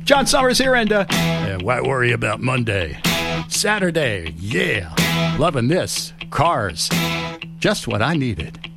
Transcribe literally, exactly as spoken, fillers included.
John Summers here, and uh, uh, why worry about Monday? Saturday, yeah. Loving this. Cars. Just what I needed.